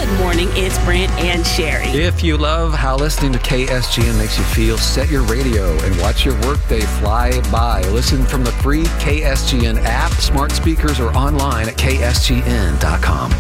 Good morning. It's Brent and Sherry. If you love how listening to KSGN makes you feel, set your radio and watch your workday fly by. Listen from the free KSGN app, smart speakers, or online at ksgn.com.